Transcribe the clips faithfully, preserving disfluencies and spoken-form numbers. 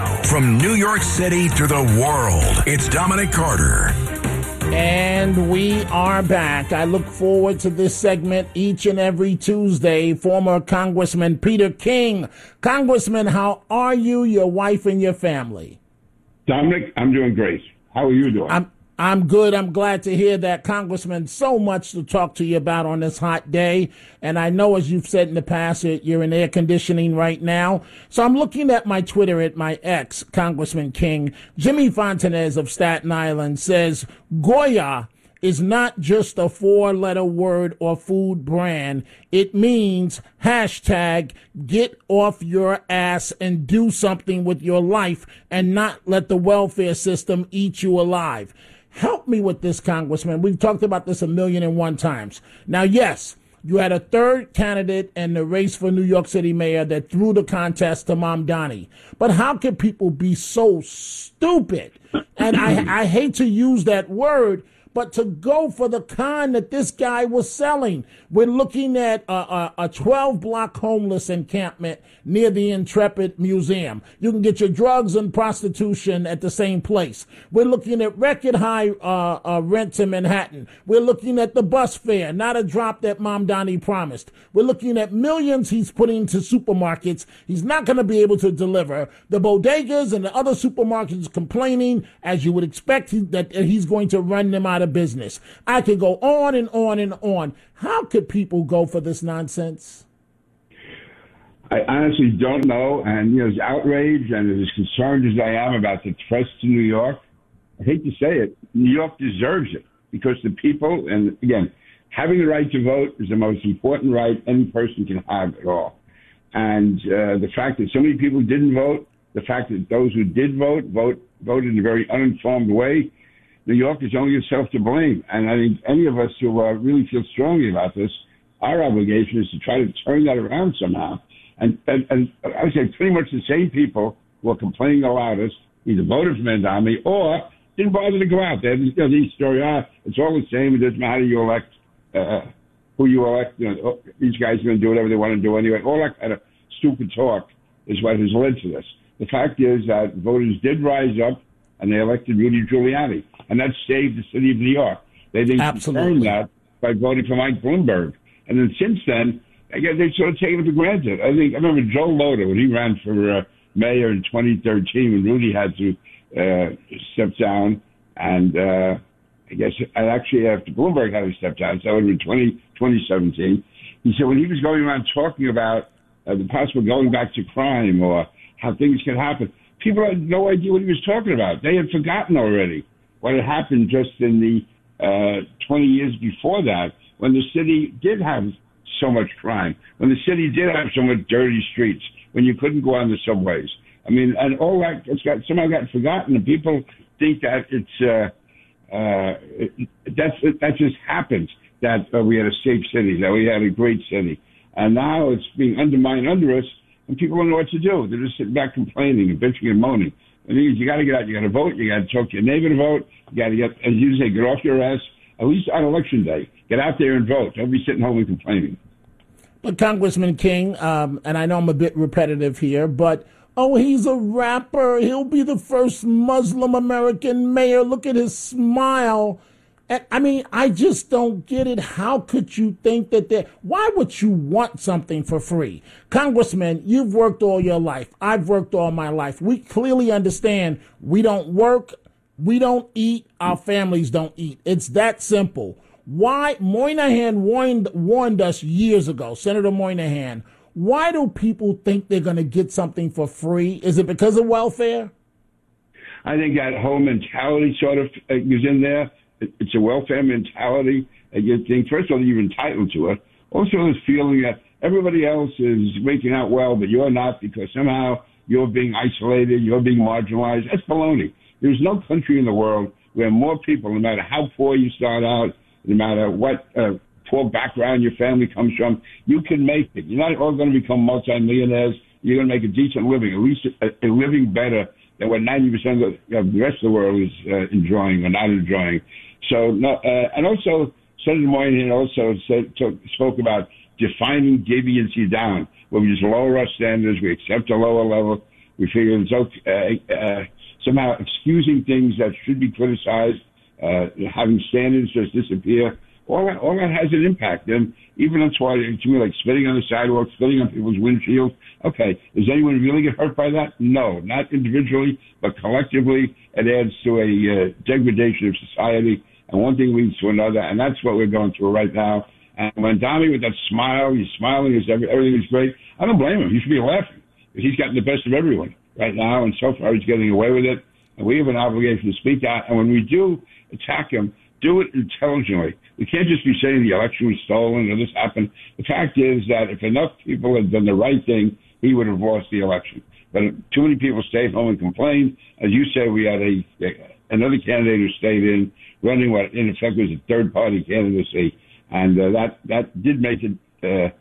From New York City to the world, it's Dominic Carter. And we are back. I look forward to this segment each and every Tuesday. Former Congressman Peter King. Congressman, how are you, your wife, and your family? Dominic, I'm doing great. How are you doing? I'm I'm good. I'm glad to hear that, Congressman. So much to talk to you about on this hot day. And I know, as you've said in the past, you're in air conditioning right now. So I'm looking at my Twitter at my ex, Congressman King. Jimmy Fontanez of Staten Island says, Goya is not just a four-letter word or food brand. It means hashtag get off your ass and do something with your life and not let the welfare system eat you alive. Help me with this, Congressman. We've talked about this a million and one times. Now, yes, you had a third candidate in the race for New York City mayor that threw the contest to Mamdani. But how can people be so stupid? And I, I hate to use that word, but to go for the con that this guy was selling. We're looking at a twelve-block homeless encampment near the Intrepid Museum. You can get your drugs and prostitution at the same place. We're looking at record-high uh, uh, rents in Manhattan. We're looking at the bus fare, not a drop that Mamdani promised. We're looking at millions he's putting into supermarkets. He's not going to be able to deliver. The bodegas and the other supermarkets complaining, as you would expect, he, that he's going to run them out of business. I could go on and on and on. How could people go for this nonsense? I honestly don't know. And, you know, as outraged and as concerned as I am about the threats to New York, I hate to say it, New York deserves it because the people, and again, having the right to vote is the most important right any person can have at all. And uh, the fact that so many people didn't vote, the fact that those who did vote, vote voted in a very uninformed way, New York is only itself to blame. And I think any of us who uh, really feel strongly about this, our obligation is to try to turn that around somehow. And, and, and I would say pretty much the same people who are complaining the loudest either voted for Mamdani or didn't bother to go out there. You know, the story, ah, it's all the same. It doesn't matter you elect, uh, who you elect. You know, these guys are going to do whatever they want to do anyway. All that kind of stupid talk is what has led to this. The fact is that voters did rise up and they elected Rudy Giuliani. And that saved the city of New York. They didn't confirm that by voting for Mike Bloomberg. And then since then, again, they sort of taken it for granted. I think I remember Joe Loder when he ran for uh, mayor in twenty thirteen when Rudy had to uh, step down. And uh, I guess actually after Bloomberg had to step down, so it would have been twenty seventeen. He said when he was going around talking about uh, the possible going back to crime or how things can happen, people had no idea what he was talking about. They had forgotten already what had happened just in the uh, twenty years before that, when the city did have so much crime, when the city did have so much dirty streets, when you couldn't go on the subways. I mean, and all that it's got somehow got forgotten, and people think that it's uh, uh, it, that's it, that just happened. That uh, we had a safe city, that we had a great city, and now it's being undermined under us, and people don't know what to do. They're just sitting back complaining and bitching and moaning. And you got to get out. You got to vote. You got to talk to your neighbor to vote. You got to get, as you say, get off your ass. At least on election day, get out there and vote. Don't be sitting home and complaining. But Congressman King, um, and I know I'm a bit repetitive here, but oh, he's a rapper. He'll be the first Muslim American mayor. Look at his smile. I mean, I just don't get it. How could you think that there, why would you want something for free? Congressman, you've worked all your life. I've worked all my life. We clearly understand we don't work, we don't eat, our families don't eat. It's that simple. Why? Moynihan warned, warned us years ago, Senator Moynihan. Why do people think they're going to get something for free? Is it because of welfare? I think that whole mentality sort of uh, is in there. It's a welfare mentality. You think, first of all, you're entitled to it. Also, this feeling that everybody else is making out well, but you're not because somehow you're being isolated, you're being marginalized. That's baloney. There's no country in the world where more people, no matter how poor you start out, no matter what uh, poor background your family comes from, you can make it. You're not all going to become multimillionaires. You're going to make a decent living, at least a, a living better than what ninety percent of the, of the rest of the world is uh, enjoying or not enjoying. So, no, uh, and also, Senator Moynihan also said, to, spoke about defining deviancy down, where we just lower our standards, we accept a lower level, We figure it's okay, uh, uh, somehow excusing things that should be criticized, uh, having standards just disappear. All that, all that has an impact. And even that's why, to me, like spitting on the sidewalk, spitting on people's windshields. Okay, does anyone really get hurt by that? No, not individually, but collectively, it adds to a uh, degradation of society. And one thing leads to another, and that's what we're going through right now. And when Donnie, with that smile, he's smiling, he's, everything is great. I don't blame him. He should be laughing. He's gotten the best of everyone right now, and so far he's getting away with it. And we have an obligation to speak out. And when we do attack him, do it intelligently. We can't just be saying the election was stolen or this happened. The fact is that if enough people had done the right thing, he would have lost the election. But too many people stayed home and complained. As you say, we had a, a another candidate who stayed in, running what in effect was a third-party candidacy, and uh, that that did make it uh,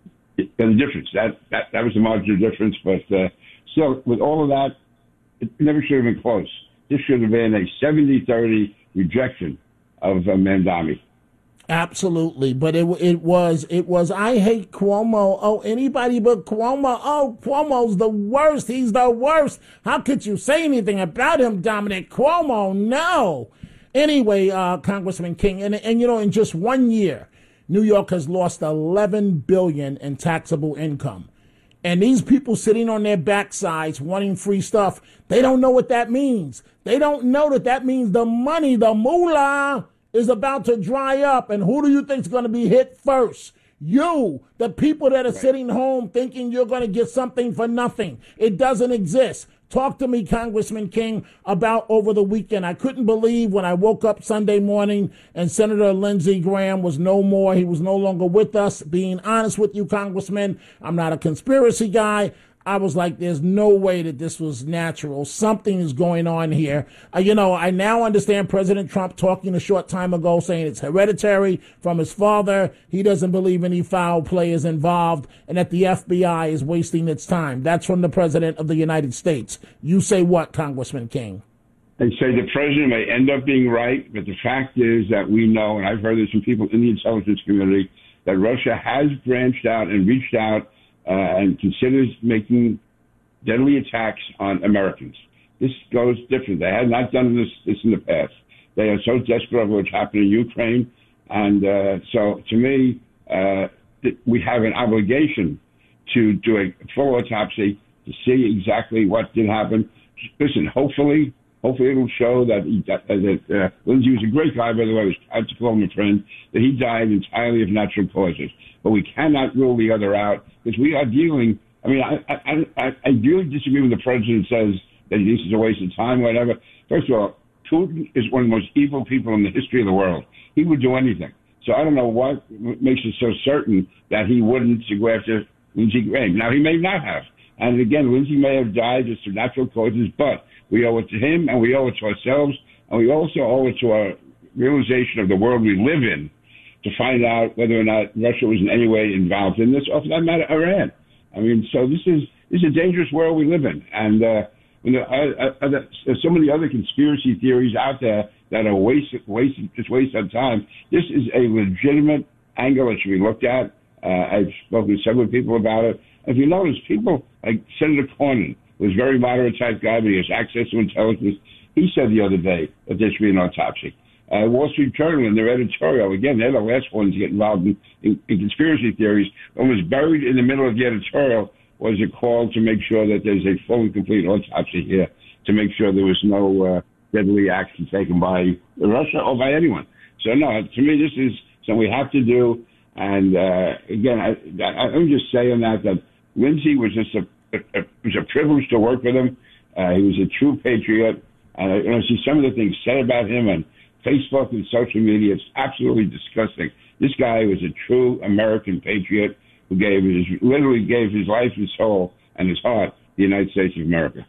a difference. That that that was the marginal difference. But uh, still, with all of that, it never should have been close. This should have been a seventy thirty rejection of uh, Mamdani. Absolutely, but it it was it was I hate Cuomo. Oh, anybody but Cuomo. Oh, Cuomo's the worst. He's the worst. How could you say anything about him, Dominic Cuomo? No. Anyway, uh, Congressman King, and and you know, in just one year, New York has lost eleven billion dollars in taxable income. And these people sitting on their backsides wanting free stuff, they don't know what that means. They don't know that that means the money, the moolah, is about to dry up. And who do you think is going to be hit first? You, the people that are sitting home thinking you're going to get something for nothing. It doesn't exist. Talk to me, Congressman King, about over the weekend. I couldn't believe when I woke up Sunday morning and Senator Lindsey Graham was no more. He was no longer with us. Being honest with you, Congressman, I'm not a conspiracy guy. I was like, there's no way that this was natural. Something is going on here. Uh, you know, I now understand President Trump talking a short time ago saying it's hereditary from his father. He doesn't believe any foul play is involved and that the F B I is wasting its time. That's from the President of the United States. You say what, Congressman King? They say the president may end up being right, but the fact is that we know, and I've heard this from people in the intelligence community, that Russia has branched out and reached out Uh, and considers making deadly attacks on Americans. This goes different. They had not done this, this in the past. They are so desperate of what's happened in Ukraine. And uh, so, to me, uh, th- we have an obligation to do a full autopsy to see exactly what did happen. Listen, hopefully, hopefully it'll show that, he, that, that uh, Lindsey was a great guy, by the way. I was proud to call him a friend, that he died entirely of natural causes. But we cannot rule the other out because we are dealing. I mean, I, I, I, I really disagree when the president says that this is a waste of time, whatever. First of all, Putin is one of the most evil people in the history of the world. He would do anything. So I don't know what makes it so certain that he wouldn't go after Lindsey Graham. Now, he may not have. And again, Lindsey may have died just through natural causes, but we owe it to him and we owe it to ourselves. And we also owe it to our realization of the world we live in, to find out whether or not Russia was in any way involved in this, or for that matter, Iran. I mean, so this is this is a dangerous world we live in. And uh, when there are, uh, uh, there's so many other conspiracy theories out there that are waste, waste, just waste of time, this is a legitimate angle that should be looked at. Uh, I've spoken to several people about it. If you notice, people like Senator Cornyn was a very moderate type guy, but he has access to intelligence. He said the other day that there should be an autopsy. Uh, Wall Street Journal in their editorial, again, they're the last ones to get involved in, in, in conspiracy theories. Almost buried in the middle of the editorial was a call to make sure that there's a full and complete autopsy here, to make sure there was no uh, deadly action taken by Russia or by anyone. So, no, to me, this is something we have to do. And, uh, again, I, I, I'm just saying that, that Lindsey was just a, a, a, it was a privilege to work with him. Uh, he was a true patriot. And I, you know, see some of the things said about him and Facebook and social media, it's absolutely disgusting. This guy was a true American patriot who gave his, literally gave his life and soul and his heart to the United States of America.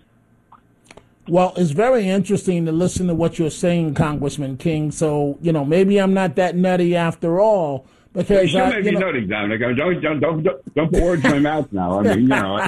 Well, it's very interesting to listen to what you're saying, Congressman King. So, you know, maybe I'm not that nutty after all. Because you I, may you be know, nutty, Dominic. I mean, don't, don't, don't, don't, don't put words in my mouth now. I mean, you know.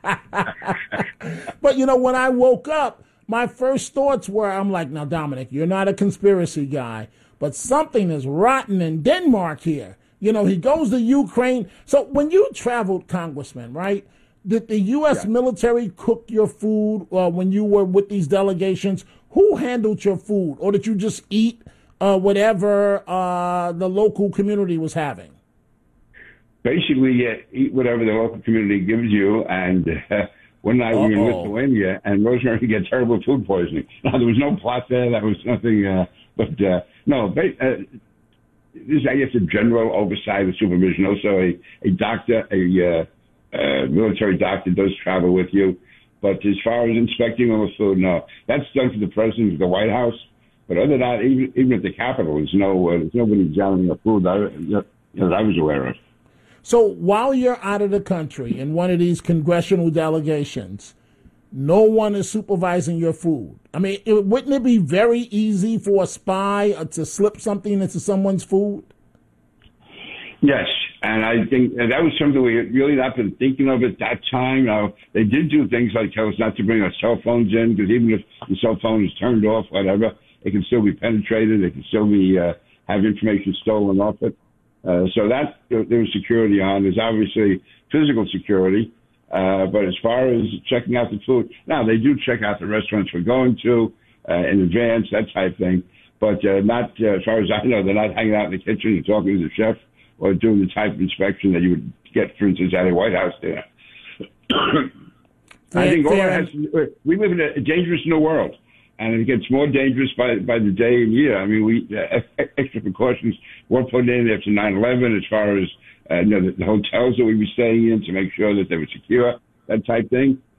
But, you know, when I woke up, my first thoughts were, I'm like, now, Dominic, you're not a conspiracy guy, but something is rotten in Denmark here. You know, he goes to Ukraine. So when you traveled, Congressman, right, Did the U S Yeah. military cook your food uh, when you were with these delegations? Who handled your food, or did you just eat uh, whatever uh, the local community was having? Basically, uh, eat whatever the local community gives you. And uh, one night we were in Uh-oh. Lithuania, and Rosemary got terrible food poisoning. Now, there was no plot there. That was nothing. Uh, but uh, no, ba- uh, this is, I guess, a general oversight or supervision. Also, a, a doctor, a uh, uh, military doctor does travel with you. But as far as inspecting all the food, no. That's done for the president of the White House. But other than that, even, even at the Capitol, there's, no, uh, there's nobody examining the food that I, that I was aware of. So while you're out of the country in one of these congressional delegations, no one is supervising your food. I mean, it, wouldn't it be very easy for a spy uh, to slip something into someone's food? Yes, and I think that was something we had really not been thinking of at that time. Now, they did do things like tell us not to bring our cell phones in, because even if the cell phone is turned off, whatever, it can still be penetrated. It can still be uh, have information stolen off it. Uh, so that there was security on. There's obviously physical security, uh, but as far as checking out the food, now they do check out the restaurants we're going to uh, in advance, that type thing. But uh, not uh, as far as I know, they're not hanging out in the kitchen and talking to the chef or doing the type of inspection that you would get, for instance, at a White House dinner. I think all that has to, we live in a dangerous new world. And it gets more dangerous by by the day and year. I mean, we uh, extra precautions were put in after nine eleven as far as uh, you know, the, the hotels that we were staying in to make sure that they were secure, that type thing.